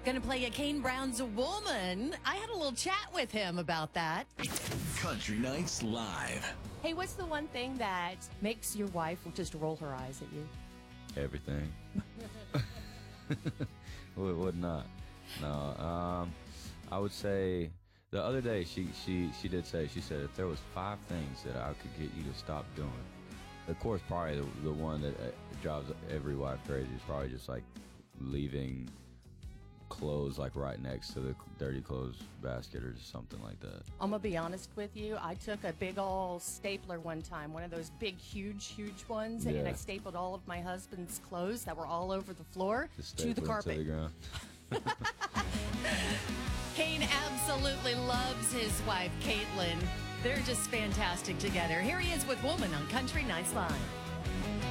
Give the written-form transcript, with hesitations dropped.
Going to play a Kane Brown's a Woman. I had a little chat with him about that. Country Nights Live. Hey, what's the one thing that makes your wife just roll her eyes at you? Everything. Would not. No. I would say the other day she did say, she said if there was 5 things that I could get you to stop doing. Of course, probably the one that drives every wife crazy is probably just like leaving clothes like right next to the dirty clothes basket or something like that. I'm gonna be honest with you. I took a big old stapler one time, one of those big, huge ones, and I stapled all of my husband's clothes that were all over the floor to the carpet. To the ground. Kane absolutely loves his wife, Caitlin. They're just fantastic together. Here he is with Woman on Country Nights Live.